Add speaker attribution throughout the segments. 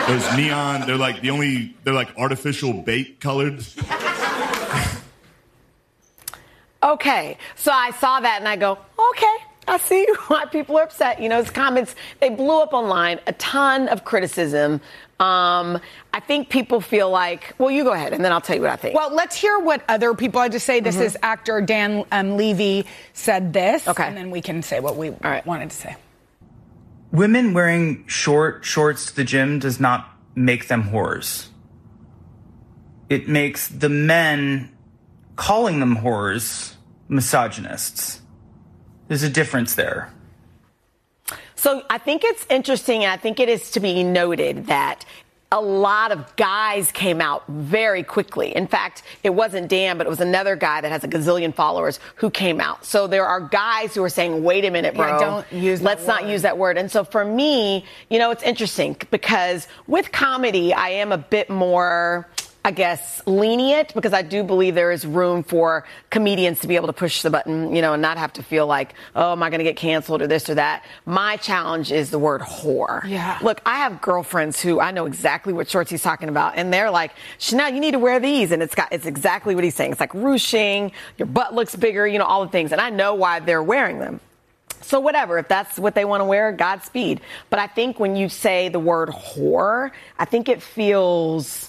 Speaker 1: Those neon, they're like artificial bait colored.
Speaker 2: Okay, so I saw that and I go, okay, I see why people are upset. You know, his comments, they blew up online, a ton of criticism. I think people feel like, well, you go ahead, and then I'll tell you what I think.
Speaker 3: Well, let's hear what other people had to say. This is actor Dan Levy said this, and then we can say what we wanted to say.
Speaker 4: Women wearing short shorts to the gym does not make them whores. It makes the men calling them whores misogynists. There's a difference there.
Speaker 2: So I think it's interesting, and I think it is to be noted that a lot of guys came out very quickly. In fact, it wasn't Dan, but it was another guy that has a gazillion followers who came out. So there are guys who are saying, wait a minute, bro. Let's not use that word. And so for me, you know, it's interesting because with comedy, I am a bit more, I guess, lenient, because I do believe there is room for comedians to be able to push the button, you know, and not have to feel like, oh, am I going to get canceled or this or that? My challenge is the word whore.
Speaker 3: Yeah.
Speaker 2: Look, I have girlfriends who I know exactly what shorts he's talking about, and they're like, Chanel, you need to wear these, and it's exactly what he's saying. It's like ruching, your butt looks bigger, you know, all the things, and I know why they're wearing them. So whatever, if that's what they want to wear, Godspeed. But I think when you say the word whore, I think it feels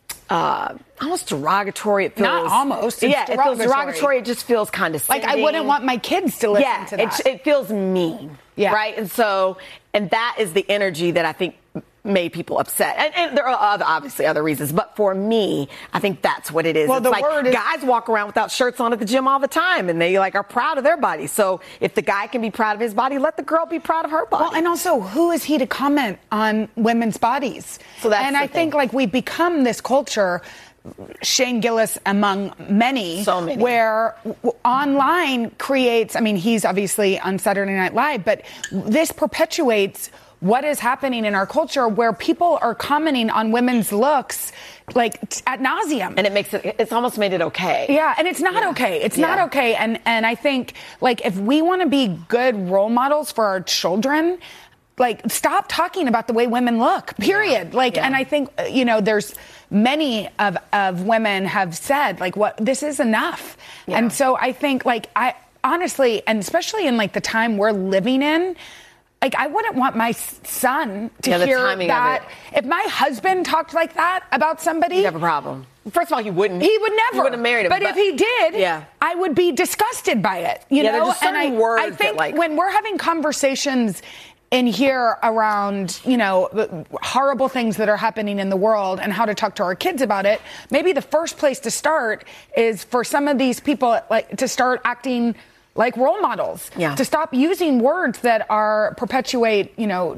Speaker 2: almost derogatory. It feels
Speaker 3: not almost.
Speaker 2: It feels derogatory. It just feels condescending.
Speaker 3: Like I wouldn't want my kids to listen to that.
Speaker 2: It feels mean. Yeah. Right. And that is the energy that I think made people upset. And there are obviously other reasons, but for me, I think that's what it is.
Speaker 3: Well,
Speaker 2: it's guys walk around without shirts on at the gym all the time, and they are proud of their body. So if the guy can be proud of his body, let the girl be proud of her body.
Speaker 3: Well, and also, who is he to comment on women's bodies?
Speaker 2: So that's
Speaker 3: I think we become this culture, Shane Gillis among many, where online creates, I mean, he's obviously on Saturday Night Live, but this perpetuates what is happening in our culture where people are commenting on women's looks like ad nauseum.
Speaker 2: And it's almost made it okay.
Speaker 3: Yeah, and it's not okay. It's not okay. And I think, like, if we want to be good role models for our children, like, stop talking about the way women look, period. And I think, you know, there's many of women have said, like, this is enough. Yeah. And so I think, like, I honestly, and especially in, like, the time we're living in, like, I wouldn't want my son to hear that. If my husband talked like that about somebody,
Speaker 2: you'd have a problem. First of all, he wouldn't.
Speaker 3: He would never.
Speaker 2: He wouldn't have married him.
Speaker 3: But if he did, I would be disgusted by it. You know?
Speaker 2: There's just certain words
Speaker 3: I think
Speaker 2: that,
Speaker 3: when we're having conversations in here around, you know, horrible things that are happening in the world and how to talk to our kids about it, maybe the first place to start is for some of these people, like, to start acting like role models, to stop using words that perpetuate, you know,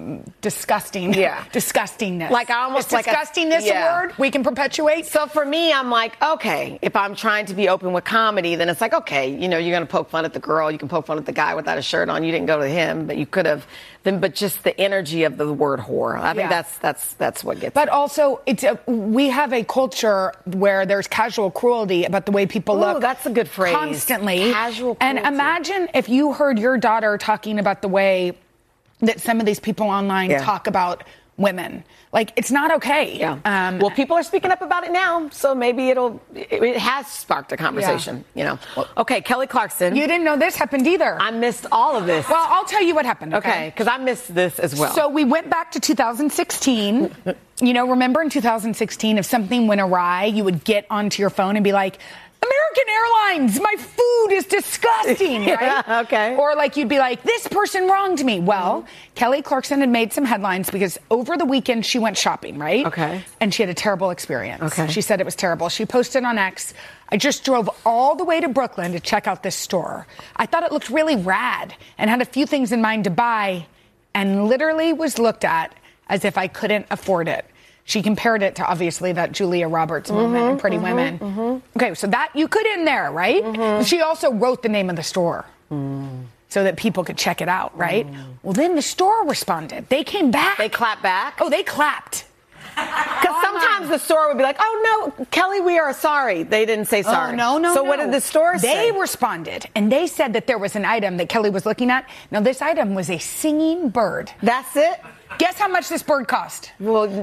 Speaker 3: disgustingness.
Speaker 2: Like I almost
Speaker 3: is disgustingness a word we can perpetuate?
Speaker 2: So for me, I'm like, okay, if I'm trying to be open with comedy, then it's like, okay, you know, you're going to poke fun at the girl, you can poke fun at the guy without a shirt on. You didn't go to him, but you could have. But just the energy of the word whore, I think that's what gets.
Speaker 3: But also, we have a culture where there's casual cruelty about the way people look.
Speaker 2: That's a good phrase.
Speaker 3: Constantly.
Speaker 2: Casual cruelty.
Speaker 3: And imagine if you heard your daughter talking about the way that some of these people online talk about women. Like, it's not okay.
Speaker 2: Yeah. Well, people are speaking up about it now, so maybe it has sparked a conversation, you know. Okay, Kelly Clarkson.
Speaker 3: You didn't know this happened either.
Speaker 2: I missed all of this.
Speaker 3: Well, I'll tell you what happened.
Speaker 2: Okay, because I missed this as well.
Speaker 3: So we went back to 2016. You know, remember in 2016, if something went awry, you would get onto your phone and be like, American Airlines, my food is disgusting, right?
Speaker 2: Okay.
Speaker 3: Or like you'd be like, this person wronged me. Well, Kelly Clarkson had made some headlines because over the weekend she went shopping, right?
Speaker 2: Okay.
Speaker 3: And she had a terrible experience.
Speaker 2: Okay.
Speaker 3: She said it was terrible. She posted on X, I just drove all the way to Brooklyn to check out this store. I thought it looked really rad and had a few things in mind to buy and literally was looked at as if I couldn't afford it. She compared it to, obviously, that Julia Roberts moment in Pretty Women. Okay, so that you could in there, right? She also wrote the name of the store so that people could check it out, right? Well, then the store responded. They came back.
Speaker 2: They clapped back?
Speaker 3: Oh, they clapped.
Speaker 2: Because sometimes the store would be like, oh, no, Kelly, we are sorry. They didn't say sorry.
Speaker 3: Oh, no.
Speaker 2: So what did the store say?
Speaker 3: They responded, and they said that there was an item that Kelly was looking at. Now, this item was a singing bird.
Speaker 2: That's it?
Speaker 3: Guess how much this bird cost?
Speaker 2: Well,